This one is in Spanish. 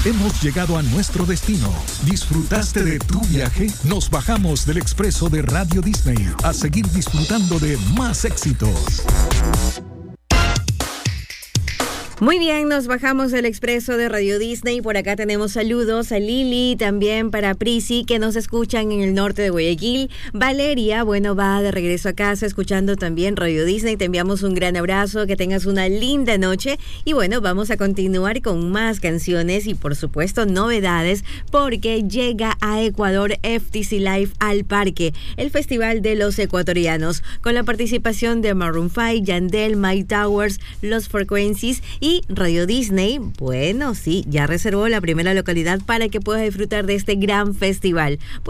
Hemos llegado a nuestro destino. ¿Disfrutaste de tu viaje? Nos bajamos del expreso de Radio Disney a seguir disfrutando de más éxitos. Muy bien, nos bajamos del expreso de Radio Disney. Por acá tenemos saludos a Lili, también para Prisi, que nos escuchan en el norte de Guayaquil. Valeria, bueno, va de regreso a casa escuchando también Radio Disney. Te enviamos un gran abrazo, que tengas una linda noche. Y bueno, vamos a continuar con más canciones y por supuesto novedades, porque llega a Ecuador FTC Live al Parque, el festival de los ecuatorianos, con la participación de Maroon 5, Yandel, Mike Towers, Los Frequencies y Radio Disney. Bueno, sí, ya reservó la primera localidad para que puedas disfrutar de este gran festival.